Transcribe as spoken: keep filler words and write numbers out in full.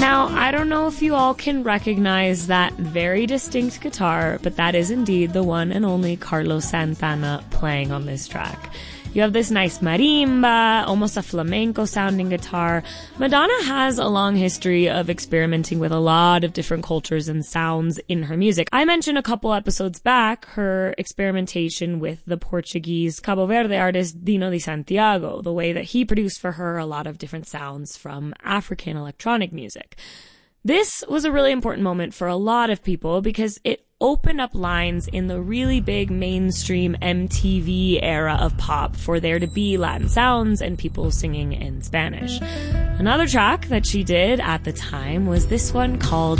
Now, I don't know if you all can recognize that very distinct guitar, but that is indeed the one and only Carlos Santana playing on this track. You have this nice marimba, almost a flamenco sounding guitar. Madonna has a long history of experimenting with a lot of different cultures and sounds in her music. I mentioned a couple episodes back her experimentation with the Portuguese Cabo Verde artist Dino de Santiago, the way that he produced for her a lot of different sounds from African electronic music. This was a really important moment for a lot of people because it opened up lines in the really big mainstream M T V era of pop for there to be Latin sounds and people singing in Spanish. Another track that she did at the time was this one called